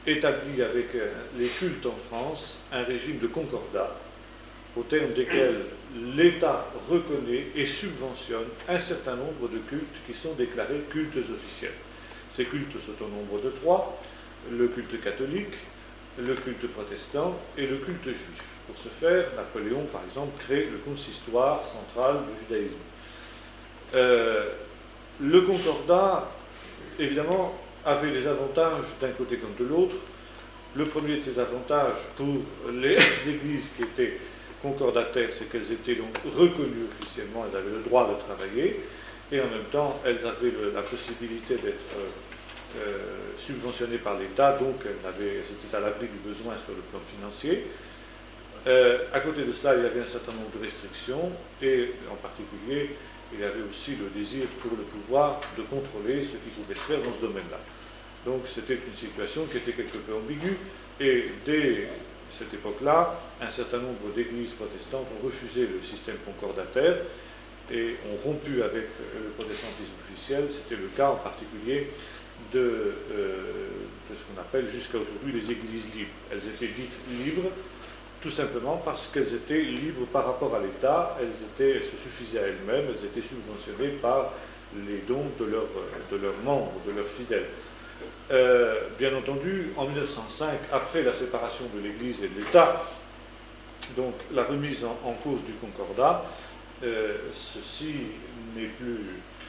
établi avec les cultes en France un régime de concordat, au terme desquels l'État reconnaît et subventionne un certain nombre de cultes qui sont déclarés cultes officiels. Ces cultes sont au nombre de 3, le culte catholique, le culte protestant et le culte juif. Pour ce faire, Napoléon, par exemple, crée le consistoire central du judaïsme. Le concordat, évidemment, avait des avantages d'un côté comme de l'autre. Le premier de ces avantages pour les églises qui étaient concordataires, c'est qu'elles étaient donc reconnues officiellement, elles avaient le droit de travailler, et en même temps, elles avaient la possibilité d'être subventionnées par l'État, donc elles étaient à l'abri du besoin sur le plan financier. À côté de cela, il y avait un certain nombre de restrictions, et en particulier, il y avait aussi le désir pour le pouvoir de contrôler ce qui pouvait se faire dans ce domaine-là. Donc c'était une situation qui était quelque peu ambiguë, et dès cette époque-là, un certain nombre d'églises protestantes ont refusé le système concordataire et ont rompu avec le protestantisme officiel. C'était le cas en particulier de ce qu'on appelle jusqu'à aujourd'hui les églises libres. Elles étaient dites libres tout simplement parce qu'elles étaient libres par rapport à l'État, elles se suffisaient à elles-mêmes, elles étaient subventionnées par les dons de leurs membres, de leurs fidèles. Bien entendu, en 1905, après la séparation de l'Église et de l'État, donc la remise en cause du concordat, ceci n'est plus...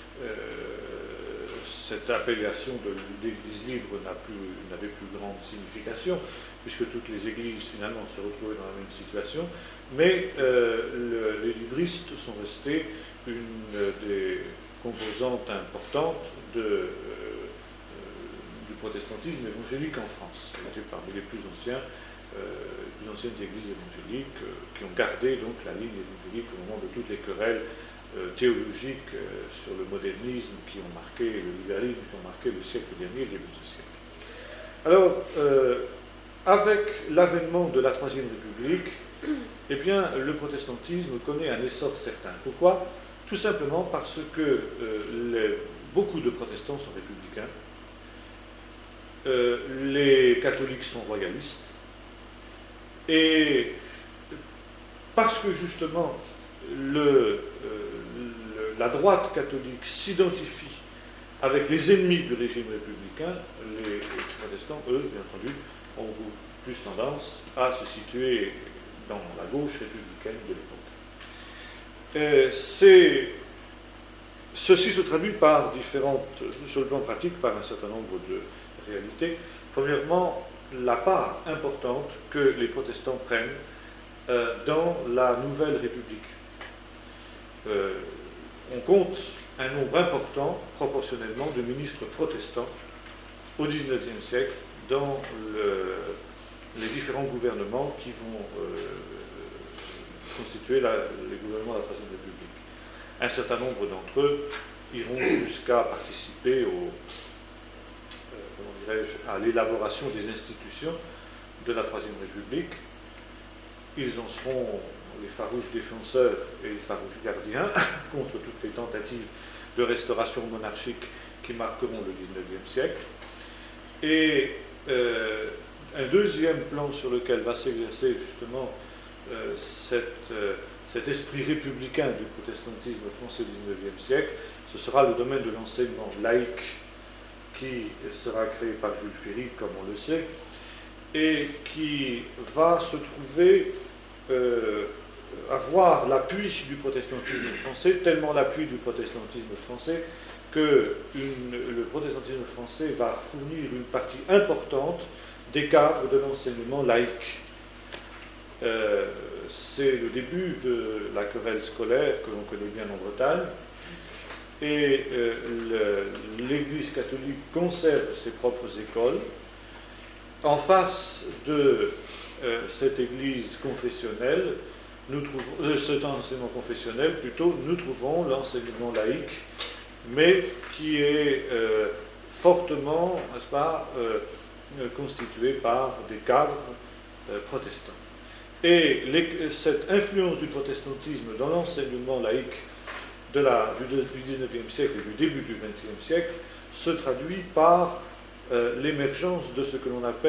cette appellation d'Église libre n'avait plus grande signification, puisque toutes les églises finalement se retrouvaient dans la même situation, mais les libristes sont restés une des composantes importantes du protestantisme évangélique en France. C'était parmi les plus anciennes églises évangéliques qui ont gardé donc la ligne évangélique au moment de toutes les querelles théologiques sur le modernisme qui ont marqué, le libéralisme qui ont marqué le siècle dernier, le début de ce siècle. Alors, avec l'avènement de la Troisième République, eh bien, le protestantisme connaît un essor certain. Pourquoi ? Tout simplement parce que beaucoup de protestants sont républicains, les catholiques sont royalistes, et parce que justement la droite catholique s'identifie avec les ennemis du régime républicain, les protestants, eux, bien entendu, ont plus tendance à se situer dans la gauche républicaine de l'époque. Ceci se traduit par sur le plan pratique, par un certain nombre de réalités. Premièrement, la part importante que les protestants prennent dans la nouvelle République. On compte un nombre important, proportionnellement, de ministres protestants au XIXe siècle dans les différents gouvernements qui vont constituer les gouvernements de la Troisième République. Un certain nombre d'entre eux iront jusqu'à participer à l'élaboration des institutions de la Troisième République. Ils en seront les farouches défenseurs et les farouches gardiens contre toutes les tentatives de restauration monarchique qui marqueront le XIXe siècle. Et un deuxième plan sur lequel va s'exercer justement cet esprit républicain du protestantisme français du XIXe siècle, ce sera le domaine de l'enseignement laïque qui sera créé par Jules Ferry, comme on le sait, et qui va se trouver avoir l'appui du protestantisme français, tellement l'appui du protestantisme français que le protestantisme français va fournir une partie importante des cadres de l'enseignement laïque. C'est le début de la querelle scolaire que l'on connaît bien en Bretagne, et l'Église catholique conserve ses propres écoles. En face de cette Église confessionnelle, cet enseignement confessionnel plutôt, nous trouvons l'enseignement laïque, mais qui est fortement, n'est-ce pas, constitué par des cadres protestants. Et cette influence du protestantisme dans l'enseignement laïque du XIXe siècle et du début du XXe siècle se traduit par l'émergence de ce que l'on appelle